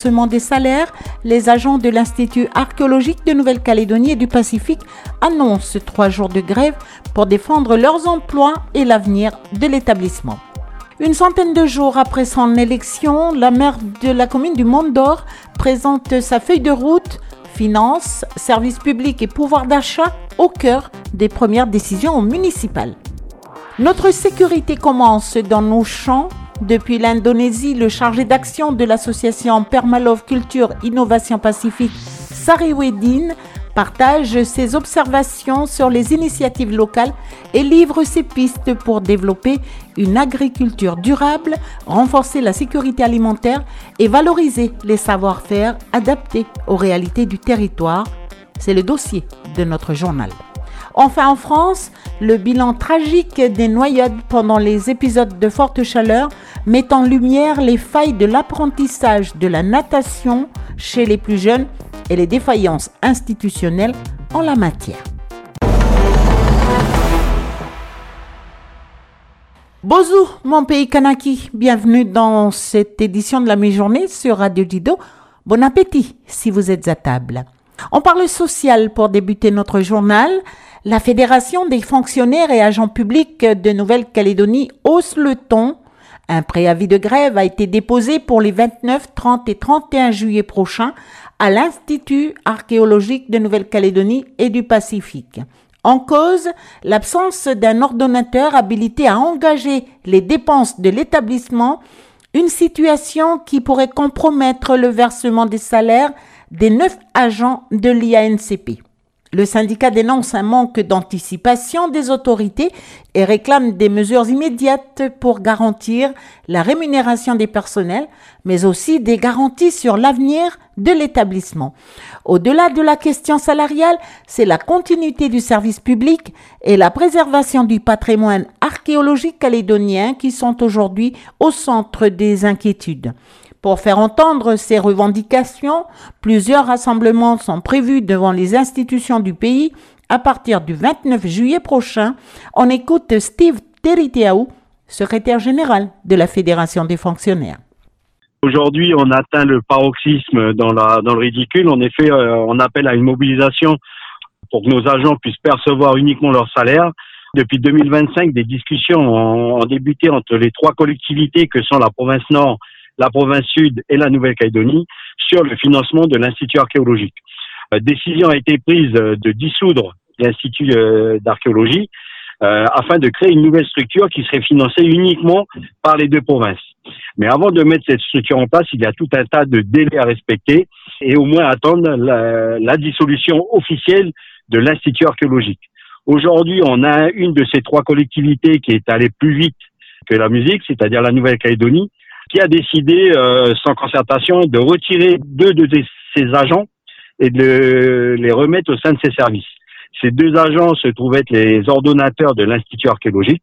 versement des salaires, les agents de l'Institut archéologique de Nouvelle-Calédonie et du Pacifique annoncent 3 jours de grève pour défendre leurs emplois et l'avenir de l'établissement. Une centaine de jours après son élection, la maire de la commune du Mont-d'Or présente sa feuille de route, finances, services publics et pouvoir d'achat au cœur des premières décisions municipales. Notre sécurité commence dans nos champs. Depuis l'Indonésie, le chargé d'action de l'association Permalove Culture Innovation Pacifique, Sariweddin, partage ses observations sur les initiatives locales et livre ses pistes pour développer une agriculture durable, renforcer la sécurité alimentaire et valoriser les savoir-faire adaptés aux réalités du territoire. C'est le dossier de notre journal. Enfin, en France, le bilan tragique des noyades pendant les épisodes de forte chaleur met en lumière les failles de l'apprentissage de la natation chez les plus jeunes et les défaillances institutionnelles en la matière. Bonjour mon pays Kanaki, bienvenue dans cette édition de la mi-journée sur Radio Dido. Bon appétit si vous êtes à table. On parle social pour débuter notre journal. La Fédération des fonctionnaires et agents publics de Nouvelle-Calédonie hausse le ton. Un préavis de grève a été déposé pour les 29, 30 et 31 juillet prochains à l'Institut archéologique de Nouvelle-Calédonie et du Pacifique. En cause, l'absence d'un ordonnateur habilité à engager les dépenses de l'établissement, une situation qui pourrait compromettre le versement des salaires des 9 agents de l'IANCP. Le syndicat dénonce un manque d'anticipation des autorités et réclame des mesures immédiates pour garantir la rémunération des personnels, mais aussi des garanties sur l'avenir de l'établissement. Au-delà de la question salariale, c'est la continuité du service public et la préservation du patrimoine archéologique calédonien qui sont aujourd'hui au centre des inquiétudes. Pour faire entendre ces revendications, plusieurs rassemblements sont prévus devant les institutions du pays à partir du 29 juillet prochain. On écoute Steve Teriteaou, secrétaire général de la Fédération des fonctionnaires. Aujourd'hui, on atteint le paroxysme dans le ridicule. En effet, on appelle à une mobilisation pour que nos agents puissent percevoir uniquement leur salaire. Depuis 2025, des discussions ont débuté entre les 3 collectivités que sont la province Nord, la province Sud et la Nouvelle-Calédonie sur le financement de l'Institut archéologique. Décision a été prise de dissoudre l'Institut d'archéologie afin de créer une nouvelle structure qui serait financée uniquement par les 2 provinces. Mais avant de mettre cette structure en place, il y a tout un tas de délais à respecter et au moins attendre la dissolution officielle de l'Institut archéologique. Aujourd'hui, on a une de ces 3 collectivités qui est allée plus vite que la musique, c'est-à-dire la Nouvelle-Calédonie, qui a décidé, sans concertation, de retirer 2 de ses agents et de les remettre au sein de ses services. Ces 2 agents se trouvent être les ordonnateurs de l'Institut archéologique.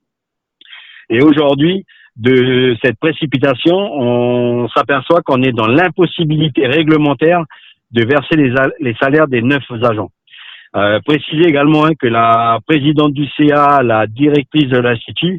Et aujourd'hui, de cette précipitation, on s'aperçoit qu'on est dans l'impossibilité réglementaire de verser les salaires des 9 agents. Préciser également que la présidente du CA, la directrice de l'Institut,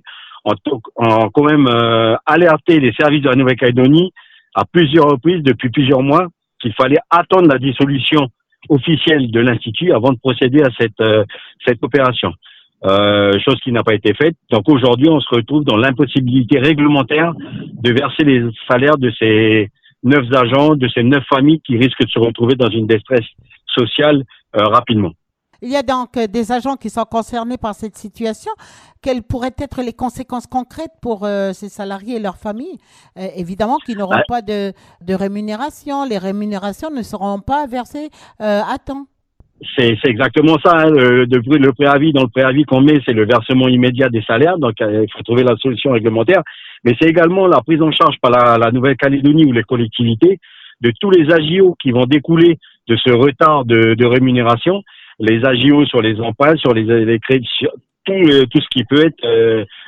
ont quand même alerté les services de la Nouvelle-Calédonie à plusieurs reprises depuis plusieurs mois qu'il fallait attendre la dissolution officielle de l'Institut avant de procéder à cette opération. Chose qui n'a pas été faite. Donc aujourd'hui, on se retrouve dans l'impossibilité réglementaire de verser les salaires de ces 9 agents, de ces 9 familles qui risquent de se retrouver dans une détresse sociale rapidement. Il y a donc des agents qui sont concernés par cette situation. Quelles pourraient être les conséquences concrètes pour ces salariés et leurs familles? Évidemment qu'ils n'auront pas de rémunération. Les rémunérations ne seront pas versées à temps. C'est exactement ça. Hein. Le préavis, dans le préavis qu'on met, c'est le versement immédiat des salaires. Donc, il faut trouver la solution réglementaire. Mais c'est également la prise en charge par la Nouvelle-Calédonie ou les collectivités de tous les agios qui vont découler de ce retard de rémunération. Les agios sur les emprunts, sur les crédits, sur tout ce qui peut être